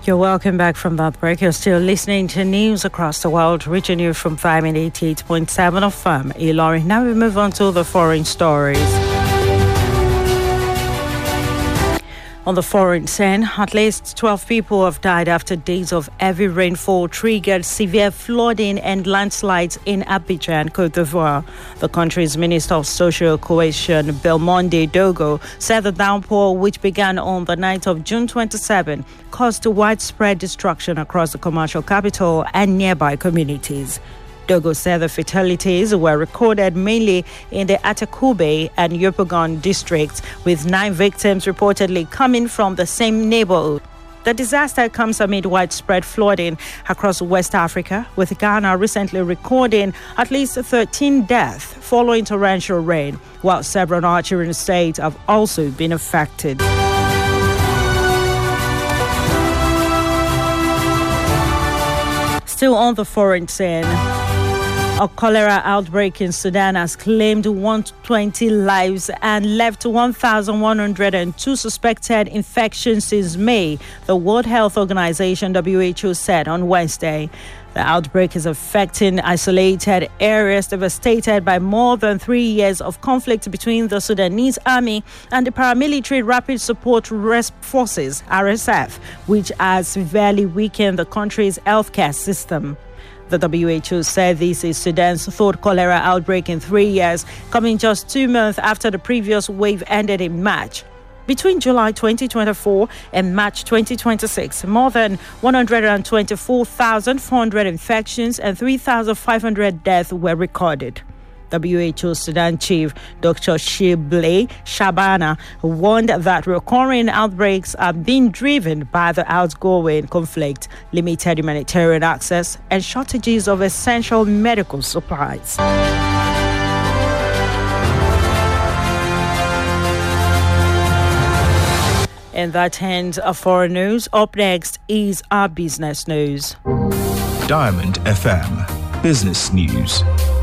You're welcome back from that break. You're still listening to news across the world, reaching you from 88.7 of FM, Ilorin. Now we move on to the foreign stories. On the foreign scene, at least 12 people have died after days of heavy rainfall triggered severe flooding and landslides in Abidjan, Côte d'Ivoire. The country's Minister of Social Cohesion, Belmondo Dogo, said the downpour, which began on the night of June 27, caused widespread destruction across the commercial capital and nearby communities. Dogo said the fatalities were recorded mainly in the Atakube and Yopougon districts, with 9 victims reportedly coming from the same neighborhood. The disaster comes amid widespread flooding across West Africa, with Ghana recently recording at least 13 deaths following torrential rain, while several neighboring states have also been affected. Still on the foreign scene, a cholera outbreak in Sudan has claimed 120 lives and left 1,102 suspected infections since May, the World Health Organization (WHO) said on Wednesday. The outbreak is affecting isolated areas devastated by more than 3 years of conflict between the Sudanese army and the paramilitary Rapid Support Forces (RSF), which has severely weakened the country's healthcare system. The WHO said this is Sudan's third cholera outbreak in 3 years, coming just 2 months after the previous wave ended in March. Between July 2024 and March 2026, more than 124,400 infections and 3,500 deaths were recorded. WHO Sudan Chief Dr. Shibli Shabana warned that recurring outbreaks are being driven by the outgoing conflict, limited humanitarian access, and shortages of essential medical supplies. And that ends our foreign news. Up next is our business news. Diamond FM Business News.